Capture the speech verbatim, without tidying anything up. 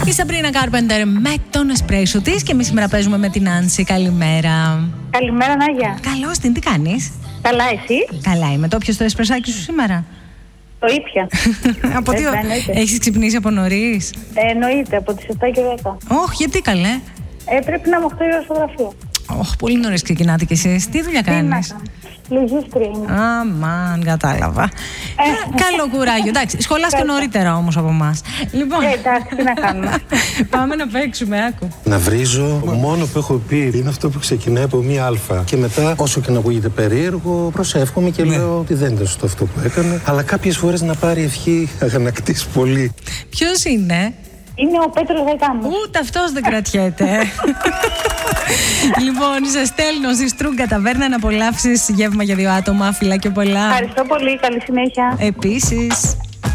Η Σαμπρίνα Κάρπεντερ με τον εσπρέσο της και εμείς σήμερα παίζουμε με την Άνση. Καλημέρα. Καλημέρα, Νάγια. Καλώς την, τι κάνεις? Καλά, εσύ? Καλά είμαι. Το πιες το εσπρεσάκι σου σήμερα? Το ήπια. Από τι ώρα? Έχεις ξυπνήσει από νωρίς? Ε, εννοείται, από τις επτά και δέκα. Όχι, γιατί καλέ? Ε, πρέπει να είμαι οκτώ ώρα στο γραφείο. Όχι, πολύ νωρίς ξεκινάτε κι εσείς. Τι δουλειά κάνεις? Λογίστρια είμαι. Αμάν, κατάλαβα. Ε, καλό κουράγιο. Εντάξει, σχολάς και νωρίτερα όμως από εμάς. Λοιπόν, Ε, εντάξει, τι να κάνουμε. πάμε να παίξουμε, άκου. Να βρίζω, μόνο που έχω πει είναι αυτό που ξεκινάει από μία αλφα. Και μετά, όσο και να ακούγεται περίεργο, προσεύχομαι και λέω ότι δεν ήταν σωστό αυτό που έκανε. Αλλά κάποιες φορές να πάρει ευχή αγανακτής πολύ. Ποιος είναι? Είναι ο Πέτρος Γαϊτάνος. Ούτε αυτός δεν κρατιέται. Λοιπόν, σε στέλνω στη Στρούγκα Ταβέρνα να απολαύσεις γεύμα για δύο άτομα. Φιλάκια πολλά. Ευχαριστώ πολύ, καλή συνέχεια. Επίσης.